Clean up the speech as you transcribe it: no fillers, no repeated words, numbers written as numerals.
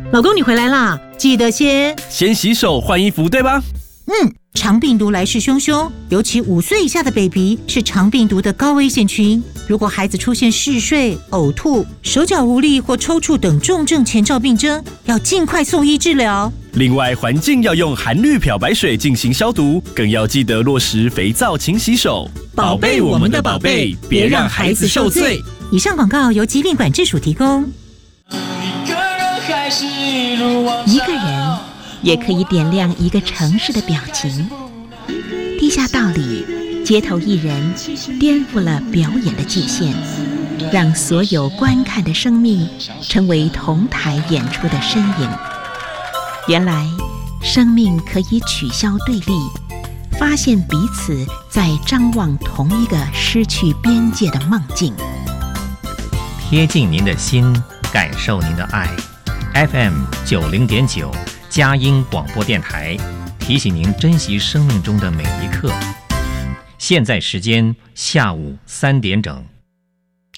老公，你回来啦，记得先洗手换衣服，对吧？ 肠病毒来势汹汹，尤其5岁以下的 baby 是肠病毒的高危险群。如果孩子出现嗜睡、呕吐、手脚无力或抽搐等重症前兆病征，要尽快送医治疗。 另外，环境要用含氯漂白水进行消毒，更要记得落实肥皂勤洗手，宝贝我们的宝贝，别让孩子受罪。 以上广告由疾病管制署提供。 一个人也可以点亮一个城市的表情。地下道里，街头艺人颠覆了表演的界限，让所有观看的生命成为同台演出的身影。原来，生命可以取消对立，发现彼此在张望同一个失去边界的梦境。 贴近您的心，感受您的爱。FM 90.9佳音广播电台提醒您珍惜生命中的每一刻。现在时间下午3点整。